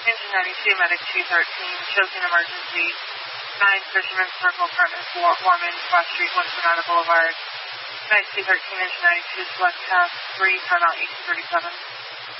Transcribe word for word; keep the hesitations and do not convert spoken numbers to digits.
Engine ninety-two, Medic two thirteen, choking emergency, nine Fisherman Circle, Apartments, Warman, Cross Street, West Sonata Boulevard. Medic two thirteen, Engine ninety-two, select task three, timeout eighteen thirty-seven.